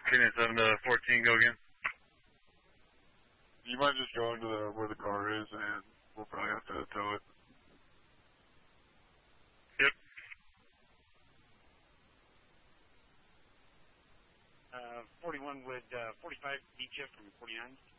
Canyon 7 to 14, go again. You might just go into where the car is, and we'll probably have to tow it. Yep. 41 would 45 beat you from 49.